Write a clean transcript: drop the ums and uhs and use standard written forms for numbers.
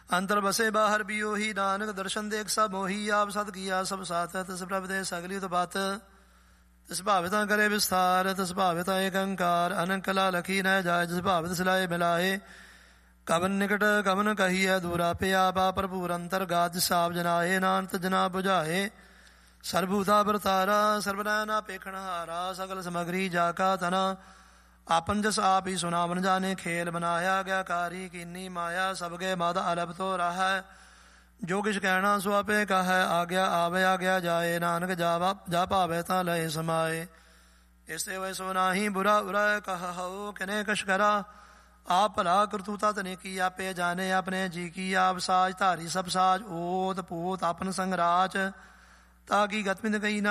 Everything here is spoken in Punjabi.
ਅੰਤਰ ਬਸੇ ਬਾਹਰ ਵੀ ਉਹੀ, ਨਾਨਕ ਦਰਸ਼ਨ ਦੇਖ ਸਭ ਮੋਹੀ। ਆਪ ਸਤ ਕੀਆ ਸਭ ਸਾਥ, ਤਿਸ ਪ੍ਰਭ ਦੇ ਸਗਲੀ ਉਤਪਤ। ਤਿਸ ਭਾਵਿਤਾ ਕਰੇ ਵਿਸਥਾਰ, ਤਿਸ ਭਾਵਿਤਾ ਏਕ ਅੰਕਾਰ। ਅਨੰਤ ਕਲਾ ਲਖੀ ਨ ਜਾਏ, ਜਿਸ ਭਾਵਿਤ ਸਿਲਾਏ ਮਿਲਾਏ। ਕਵਨ ਨਿਕਟ ਕਵਨ ਕਹੀਐ ਦੂਰਾ, ਪਿਆ ਆਪਾ ਭਰਪੂਰ ਅੰਤਰ ਗਾਜ। ਜਿਸ ਆਪ ਜਨਾਏ ਨਾਨਕ ਜਨਾ ਬੁਝਾਏ। ਸਰਬੂਤਾ ਵਰਤਾਰਾ, ਸਰਬਨੈ ਨਾ ਪੇਖਣ ਹਾਰਾ। ਸਗਲ ਸਮਗਰੀ ਜਾ ਕਾ ਤਨਾ, ਆਪਨ ਜਸ ਆਪ ਹੀ ਸੁਨਾਵਨ ਜਾਣੇ। ਖੇਲ ਬਨਾਇਆ ਗਿਆ ਕਾਰੀ, ਕੀਨੀ ਮਾਇਆ ਸਬਗੇ ਮਦ ਅਲਬ ਤੋ ਰਹੈ। ਜੋ ਕਿਛ ਕਹਿਣਾ ਸੋ ਆਪੇ ਕਹੈ, ਆਗਿਆ ਆਵੇ ਆਗਿਆ ਜਾਏ। ਨਾਨਕ ਜਾ ਭਾਵੇ ਤਾਂ ਲਏ ਸਮਾਏ। ਇਸੇ ਵੈ ਸੋ ਨਾਹੀ ਬੁਰਾ ਉਰੈ, ਕਹਉ ਕਿਨੇ ਕਛ ਕਰਾ। ਆਪ ਭਲਾ ਕਰਤੂਤਾ ਤਨੇ ਕੀ, ਆਪੇ ਜਾਣੇ ਆਪਣੇ ਜੀ ਕੀ। ਆਪ ਸਾਜ ਧਾਰੀ ਸਭ ਸਾਜ, ਓਤ ਪੋਤ ਆਪਨ ਸੰਗ ਰਾਚ। ਤਾਂ ਕੀ ਗਤਮਿੰਦ ਕਹੀ ਨਾ